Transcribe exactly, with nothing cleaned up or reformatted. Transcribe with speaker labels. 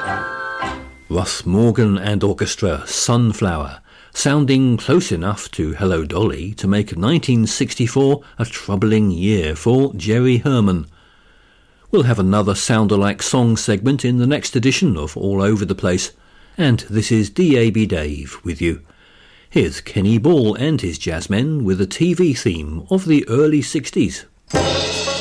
Speaker 1: Russ Morgan and Orchestra, Sunflower, sounding close enough to Hello Dolly to make nineteen sixty-four a troubling year for Jerry Herman. We'll have another sound-alike song segment in the next edition of All Over the Place, and this is D A B Dave with you. Here's Kenny Ball and his Jazzmen with a T V theme of the early sixties.